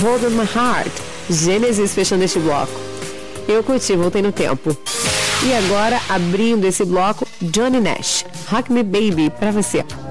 Hold On My Heart, Genesis fechando este bloco. Eu curti, voltei no tempo. E agora, abrindo esse bloco, Johnny Nash, Rock Me Baby, pra você.